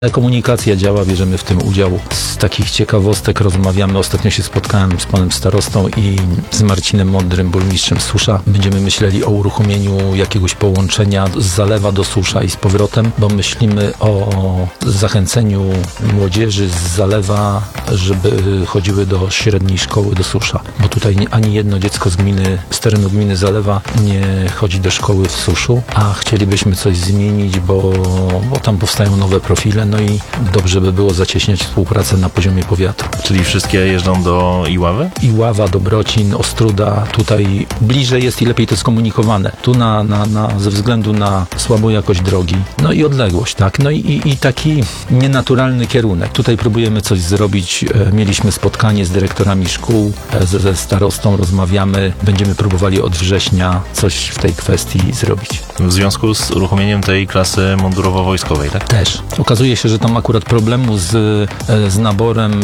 Komunikacja działa, bierzemy w tym udział. Z takich ciekawostek rozmawiamy. Ostatnio się spotkałem z panem starostą i z Marcinem Mądrym, burmistrzem Susza. Będziemy myśleli o uruchomieniu jakiegoś połączenia z Zalewa do Susza i z powrotem, bo myślimy o zachęceniu młodzieży z Zalewa, żeby chodziły do średniej szkoły do Susza. Bo tutaj ani jedno dziecko z terenu gminy Zalewa nie chodzi do szkoły w Suszu, a chcielibyśmy coś zmienić, bo tam powstają nowe profile. No i dobrze by było zacieśniać współpracę na poziomie powiatu. Czyli wszystkie jeżdżą do Iławy? Iława, Dobrocin, Ostróda, tutaj bliżej jest i lepiej to skomunikowane. Tu ze względu na słabą jakość drogi, no i odległość, tak? No i taki nienaturalny kierunek. Tutaj próbujemy coś zrobić. Mieliśmy spotkanie z dyrektorami szkół, ze starostą rozmawiamy. Będziemy próbowali od września coś w tej kwestii zrobić. W związku z uruchomieniem tej klasy mundurowo-wojskowej, tak? Też. Okazuje się, że tam akurat problemu z naborem